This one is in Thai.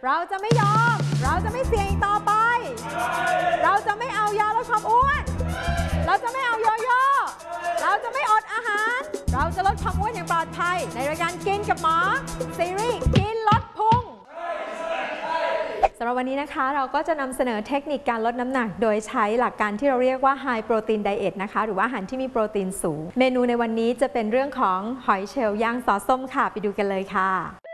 เราจะไม่ยอมเราจะไม่เสี่ยงอีกต่อไปเราจะไม่เอายาลดความอ้วนเราจะไม่เอาโยโย่เราจะไม่อดอาหารเราจะลดความอ้วนอย่างปลอดภัยในรายการกินกับหมอซีรีส์กินลดพุงสำหรับวันนี้นะคะเราก็จะนำเสนอเทคนิคการลดน้ำหนักโดยใช้หลักการที่เราเรียกว่า High Protein Diet นะคะหรือว่าอาหารที่มีโปรตีนสูงเมนูในวันนี้จะเป็นเรื่องของหอยเชลล์ย่างซอสส้มค่ะไปดูกันเลยค่ะ